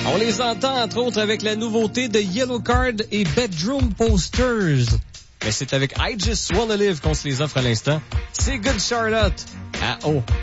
On les entend entre autres avec la nouveauté de Yellow Card et Bedroom Posters. Mais c'est avec I Just Wanna Live qu'on se les offre à l'instant. C'est Good Charlotte à O.